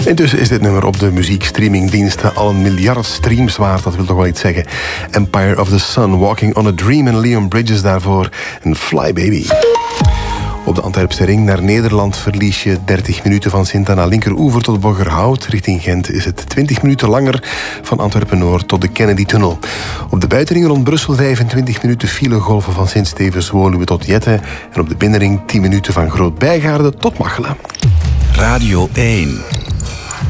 Intussen is dit nummer op de muziekstreamingdiensten al 1 miljard streams waard. Dat wil toch wel iets zeggen. Empire of the Sun, Walking on a Dream en Leon Bridges daarvoor. En Fly Baby. Op de Antwerpse ring naar Nederland verlies je 30 minuten van Sint-Anna linkeroever tot Boggerhout. Richting Gent is het 20 minuten langer van Antwerpen-Noord tot de Kennedy-tunnel. Op de buitenring rond Brussel 25 minuten filegolven van Sint-Stevens-Woluwe tot Jette. En op de binnenring 10 minuten van Groot-Bijgaarde tot Machelen. Radio 1.